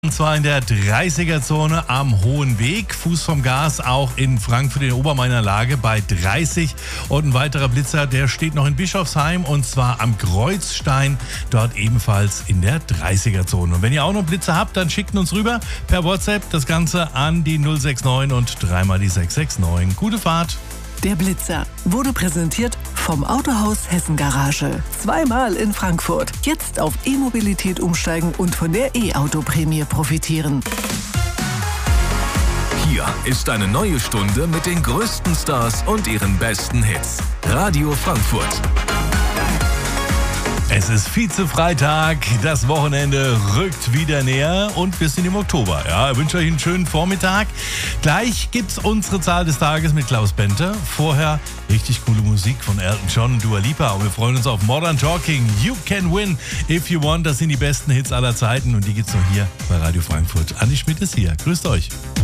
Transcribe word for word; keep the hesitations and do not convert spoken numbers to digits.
Und zwar in der dreißiger-Zone am Hohen Weg, Fuß vom Gas, auch in Frankfurt in der Obermainer Lage bei dreißig. Und ein weiterer Blitzer, der steht noch in Bischofsheim und zwar am Kreuzstein, dort ebenfalls in der dreißiger-Zone. Und wenn ihr auch noch Blitzer habt, dann schickt uns rüber per WhatsApp das Ganze an die null sechs neun und dreimal die sechs sechs neun. Gute Fahrt! Der Blitzer wurde präsentiert vom Autohaus Hessen Garage. Zweimal in Frankfurt. Jetzt auf E-Mobilität umsteigen und von der E-Auto-Prämie profitieren. Hier ist eine neue Stunde mit den größten Stars und ihren besten Hits. Radio Frankfurt. Es ist Vize-Freitag, das Wochenende rückt wieder näher und wir sind im Oktober. Ja, ich wünsche euch einen schönen Vormittag. Gleich gibt's unsere Zahl des Tages mit Klaus Bente. Vorher richtig coole Musik von Elton John und Dua Lipa. Und wir freuen uns auf Modern Talking. You can win if you want. Das sind die besten Hits aller Zeiten und die gibt's nur hier bei Radio Frankfurt. Andi Schmidt ist hier. Grüßt euch.